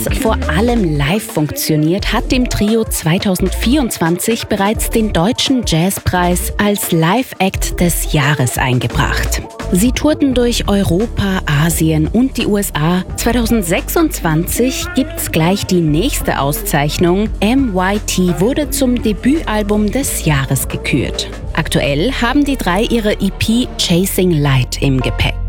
vor allem live funktioniert, hat dem Trio 2024 bereits den Deutschen Jazzpreis als Live-Act des Jahres eingebracht. Sie tourten durch Europa, Asien und die USA. 2026 gibt's gleich die nächste Auszeichnung. MYT wurde zum Debütalbum des Jahres gekürt. Aktuell haben die drei ihre EP Chasing Light im Gepäck.